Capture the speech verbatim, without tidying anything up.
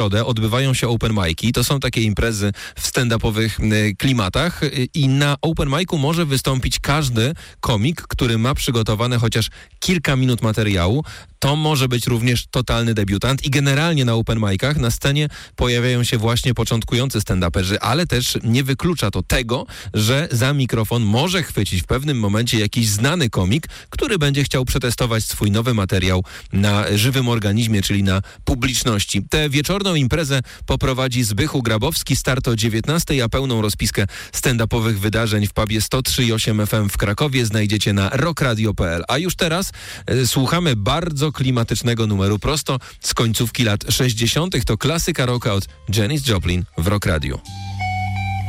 środę odbywają się open mic'i. To są takie imprezy w stand-upowych y, klimatach y, i na open mic'u może wystąpić każdy komik, który ma przygotowane chociaż kilka minut materiału. To może być również totalny debiutant i generalnie na open mic'ach na scenie pojawiają się właśnie początkujący stand-uperzy, ale też nie wyklucza to tego, że za mikrofon może chwycić w pewnym momencie jakiś znany komik, który będzie chciał przetestować swój nowy materiał na żywym organizmie, czyli na publiczności. Tę wieczorną imprezę poprowadzi Zbychu Grabowski. Start o dziewiętnastej, a pełną rozpiskę stand-upowych wydarzeń w pubie sto trzy i osiem F M w Krakowie znajdziecie na rockradio kropka p l. A już teraz y, słuchamy bardzo klimatycznego numeru prosto z końcówki lat sześćdziesiątych. To klasyka rocka od Janis Joplin w Rock Radio.